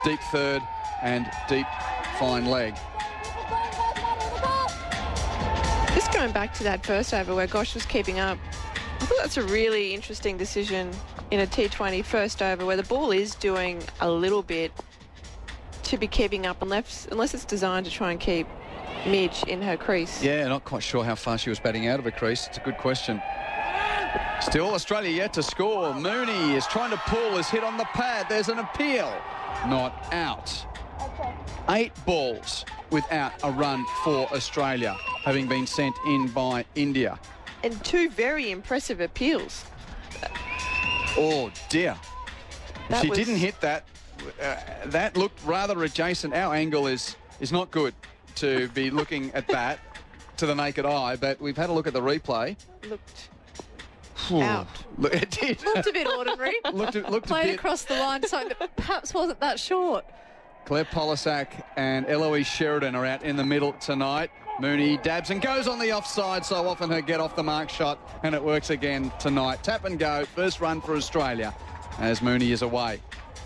deep third and deep fine leg. Just going back to that first over where Gosh was keeping up, I thought that's a really interesting decision in a T20 first over where the ball is doing a little bit to be keeping up unless it's designed to try and keep Midge in her crease. Yeah, not quite sure how far she was batting out of her crease. It's a good question. Still Australia yet to score. Mooney is trying to pull, is hit on the pad. There's an appeal. Not out. 8 balls without a run for Australia, having been sent in by India. And 2 very impressive appeals. Oh, dear. If she didn't hit that, that looked rather adjacent. Our angle is not good to be looking at that to the naked eye, but we've had a look at the replay. Looked out. Look, it did. Looked a bit ordinary. looked Played a bit across the line, so that perhaps wasn't that short. Claire Polisak and Eloise Sheridan are out in the middle tonight. Mooney dabs and goes on the offside, so often her get off the mark shot, and it works again tonight. Tap and go, first run for Australia as Mooney is away.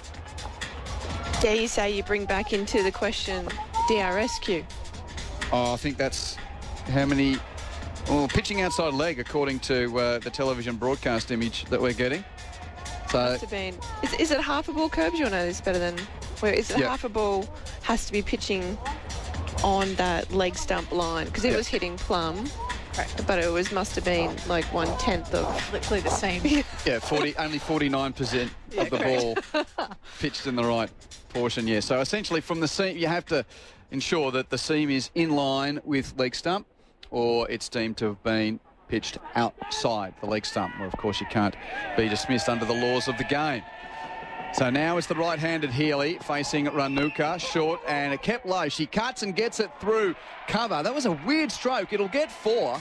Dare you say you bring back into the question DRSQ? Oh, I think that's how many... Oh, pitching outside leg, according to the television broadcast image that we're getting. So Must have been. Is it half a ball, Curbs? You'll know this better than... Where is it? Half a ball has to be pitching on that leg stump line because it was hitting plumb. Correct. But it must have been like 1/10 of literally the same. Yeah, only 49% of the ball pitched in the right portion. Yeah, so essentially from the seam, you have to ensure that the seam is in line with leg stump, or it's deemed to have been pitched outside the leg stump, where of course you can't be dismissed under the laws of the game. So now it's the right-handed Healy facing Ranuka, short, and it kept low. She cuts and gets it through cover. That was a weird stroke. It'll get 4.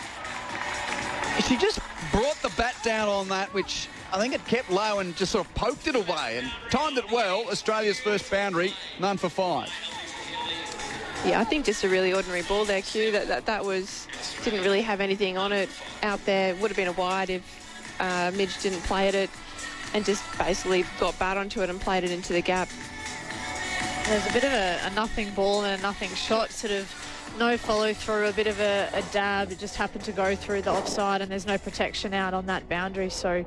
She just brought the bat down on that, which I think it kept low and just sort of poked it away and timed it well. Australia's first boundary, none for 5. Yeah, I think just a really ordinary ball there, Q. That was... Didn't really have anything on it out there. Would have been a wide if Midge didn't play at it. And just basically got bat onto it and played it into the gap. There's a bit of a nothing ball and a nothing shot, sort of no follow through, a bit of a dab. It just happened to go through the offside and there's no protection out on that boundary. So.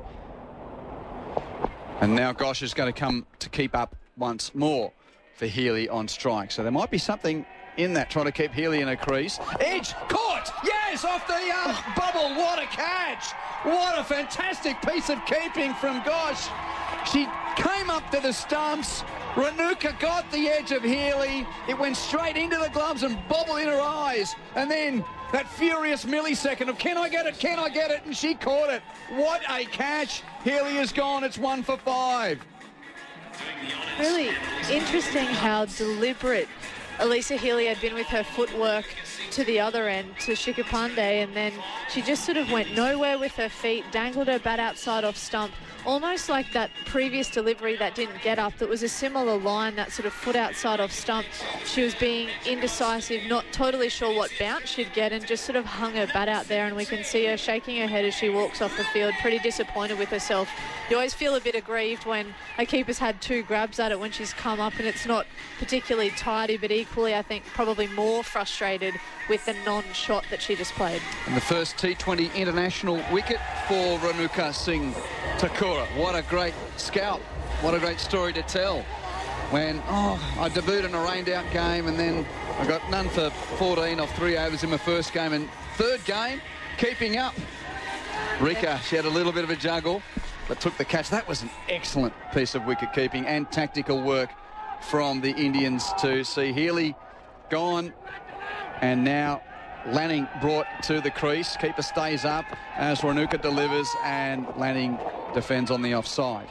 And now Gosh is going to come to keep up once more for Healy on strike. So there might be something in that, trying to keep Healy in a crease. Edge, caught! Yes, off the bubble. What a catch! What a fantastic piece of keeping from Gosh. She came up to the stumps. Ranuka got the edge of Healy. It went straight into the gloves and bobbled in her eyes. And then that furious millisecond of, can I get it, can I get it? And she caught it. What a catch. Healy is gone. It's 1 for 5. Really interesting how deliberate Alyssa Healy had been with her footwork to the other end, to Shikha Pandey, and then she just sort of went nowhere with her feet, dangled her bat outside off stump, almost like that previous delivery that didn't get up. That was a similar line, that sort of foot outside off stump. She was being indecisive, not totally sure what bounce she'd get, and just sort of hung her bat out there, and we can see her shaking her head as she walks off the field, pretty disappointed with herself. You always feel a bit aggrieved when a keeper's had 2 grabs at it when she's come up and it's not particularly tidy, but equally I think probably more frustrated with the non-shot that she just played. And the first T20 international wicket for Ranuka Singh Thakur. What a great scalp. What a great story to tell. When, I debuted in a rained-out game and then I got none for 14 off 3 overs in my first game. And third game, keeping up. Rika, she had a little bit of a juggle, but took the catch. That was an excellent piece of wicket-keeping and tactical work from the Indians to see Healy gone. And now Lanning brought to the crease. Keeper stays up as Ranuka delivers and Lanning defends on the offside.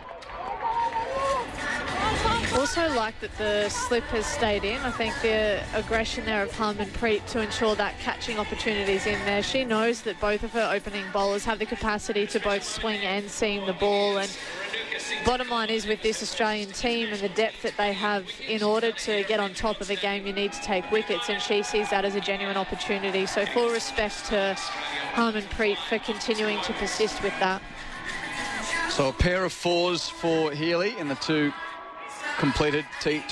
Also like that the slip has stayed in. I think the aggression there of Harmanpreet to ensure that catching opportunities in there. She knows that both of her opening bowlers have the capacity to both swing and seam the ball, and bottom line is with this Australian team and the depth that they have, in order to get on top of a game you need to take wickets, and she sees that as a genuine opportunity. So full respect to Harmanpreet for continuing to persist with that. So a pair of 4s for Healy in the 2 completed